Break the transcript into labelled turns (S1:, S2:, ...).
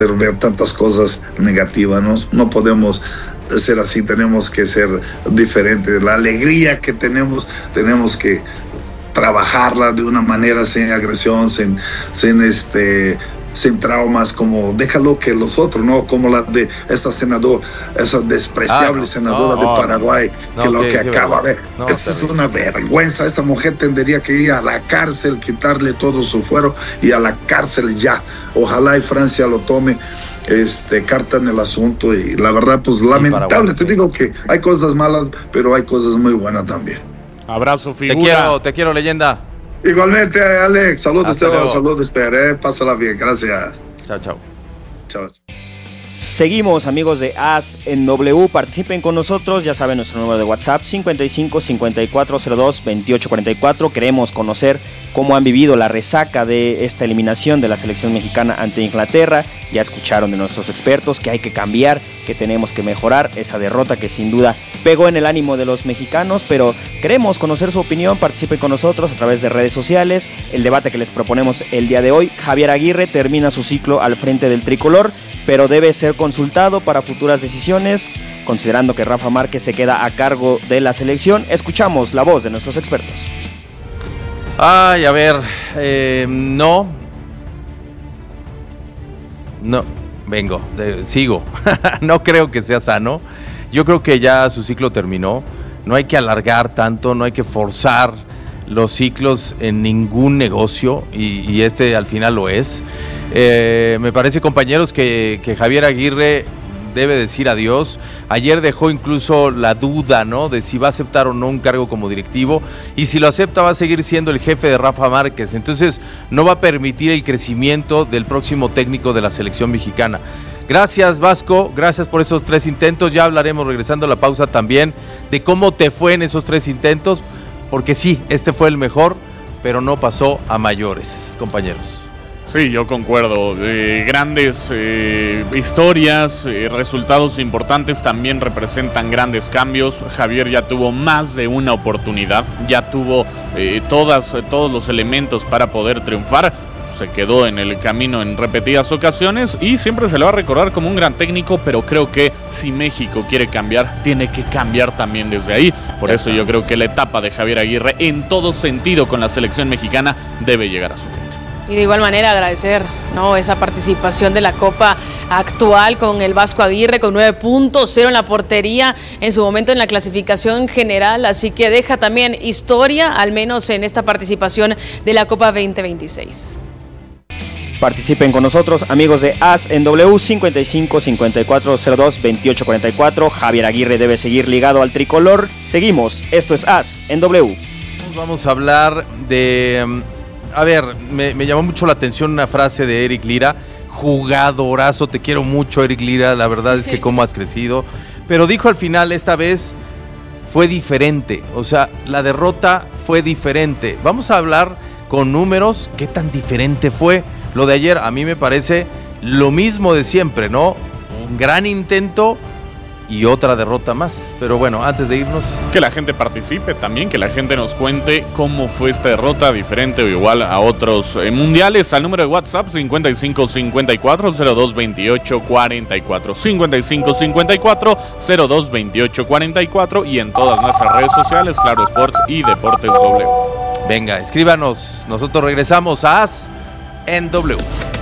S1: ver tantas cosas negativas, ¿no? No podemos ser así, tenemos que ser diferentes. La alegría que tenemos que trabajarla de una manera sin agresión, sin traumas, como déjalo que los otros, ¿no? Como la de esa despreciable senadora de Paraguay, que acaba de... Esa es una vergüenza. Esa mujer tendría que ir a la cárcel, quitarle todo su fuero y a la cárcel ya. Ojalá y Francia lo tome carta en el asunto, y la verdad, pues lamentable. Te digo que hay cosas malas, pero hay cosas muy buenas también.
S2: Abrazo, figura.
S3: Te quiero, leyenda.
S1: Igualmente, Alex. Saludos, Esther. Pásala bien. Gracias.
S3: Chao.
S4: Seguimos, amigos de As en W, participen con nosotros, ya saben nuestro número de WhatsApp 55-5402-2844. Queremos conocer cómo han vivido la resaca de esta eliminación de la selección mexicana ante Inglaterra. Ya escucharon de nuestros expertos que hay que cambiar, que tenemos que mejorar esa derrota que sin duda pegó en el ánimo de los mexicanos, pero queremos conocer su opinión. Participen con nosotros a través de redes sociales. El debate que les proponemos el día de hoy: Javier Aguirre termina su ciclo al frente del tricolor, pero debe ser consultado para futuras decisiones, considerando que Rafa Márquez se queda a cargo de la selección. Escuchamos la voz de nuestros expertos.
S3: Ay, a ver, sigo. No creo que sea sano. Yo creo que ya su ciclo terminó. No hay que alargar tanto, no hay que forzar los ciclos en ningún negocio, y al final lo es. Me parece, compañeros, que Javier Aguirre debe decir adiós. Ayer dejó incluso la duda, ¿no?, de si va a aceptar o no un cargo como directivo, y si lo acepta va a seguir siendo el jefe de Rafa Márquez. Entonces no va a permitir el crecimiento del próximo técnico de la selección mexicana. Gracias, Vasco, gracias por esos 3 intentos. Ya hablaremos, regresando a la pausa, también de cómo te fue en esos 3 intentos, porque sí, este fue el mejor, pero no pasó a mayores, compañeros.
S2: Sí, yo concuerdo. Grandes historias, resultados importantes también representan grandes cambios. Javier ya tuvo más de una oportunidad, ya tuvo todos los elementos para poder triunfar. Se quedó en el camino en repetidas ocasiones y siempre se le va a recordar como un gran técnico, pero creo que si México quiere cambiar, tiene que cambiar también desde ahí. Por eso yo creo que la etapa de Javier Aguirre, en todo sentido con la selección mexicana, debe llegar a su fin.
S5: Y de igual manera agradecer, ¿no?, esa participación de la Copa actual con el Vasco Aguirre, con 9.0 en la portería, en su momento en la clasificación general, así que deja también historia, al menos en esta participación de la Copa 2026.
S4: Participen con nosotros, amigos de As en W, 55-5402-2844. Javier Aguirre debe seguir ligado al tricolor. Seguimos, esto es As en W.
S3: Vamos a hablar de... A ver, me llamó mucho la atención una frase de Eric Lira. Jugadorazo, te quiero mucho, Eric Lira, la verdad es que cómo has crecido. Pero dijo al final, esta vez fue diferente, o sea, la derrota fue diferente. Vamos a hablar con números, qué tan diferente fue. Lo de ayer a mí me parece lo mismo de siempre, ¿no? Un gran intento y otra derrota más. Pero bueno, antes de irnos,
S2: que la gente participe también, que la gente nos cuente cómo fue esta derrota, diferente o igual a otros mundiales, al número de WhatsApp 55-54-02-28-44, 55-54-02-28-44, y en todas nuestras redes sociales, Claro Sports y Deportes W.
S3: Venga, escríbanos, nosotros regresamos a As en W.